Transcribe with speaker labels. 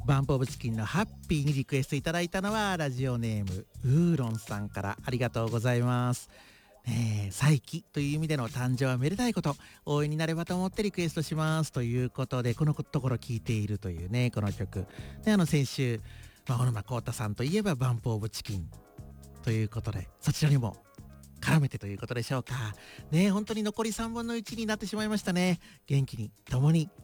Speaker 1: バンプオブチキンのハッピーにリクエストいただいたのはラジオネームウーロンさんから、ありがとうございます。再起という意味での誕生はめでたいこと、応援になればと思ってリクエストしますということで、このところ聴いているというね、この曲で、先週、小沼孝太さんといえばバンプオブチキンということで、そちらにも絡めてということでしょうかね。本当に残り3分の1になってしまいましたね。元気に共に